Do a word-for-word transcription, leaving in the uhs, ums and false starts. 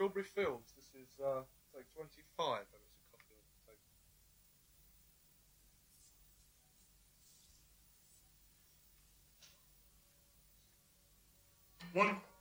Strawberry Fields. This is uh, take twenty-five. And it's a copy of take. One.